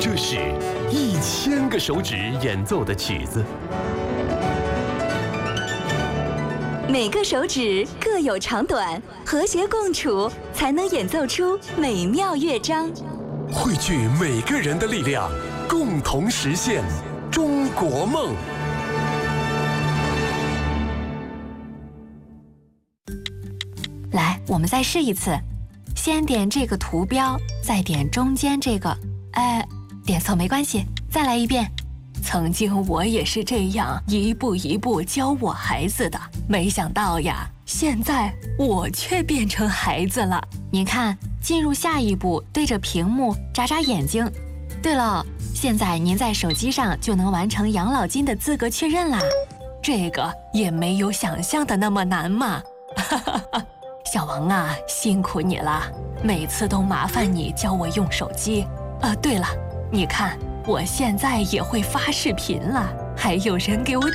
这是1000个手指演奏的曲子， 每个手指各有长短，和谐共处，才能演奏出美妙乐章。 汇聚每个人的力量，共同实现中国梦。 来，我们再试一次，先点这个图标，再点中间这个，点错没关系，再来一遍。曾经我也是这样一步一步教我孩子的，没想到呀，现在我却变成孩子了。您看，进入下一步，对着屏幕眨眨眼睛。对了，现在您在手机上就能完成养老金的资格确认啦。这个也没有想象的那么难嘛。小王啊，辛苦你了，每次都麻烦你教我用手机。对了，你看，我现在也会发视频了，还有人给我